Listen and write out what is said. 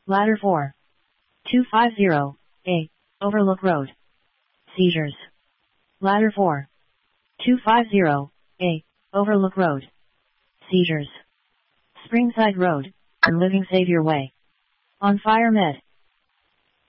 Ladder 4. 250A, Overlook Road. Seizures. Ladder 4. 250A, Overlook Road. Seizures. Springside Road, and Living Savior Way. On Fire Med.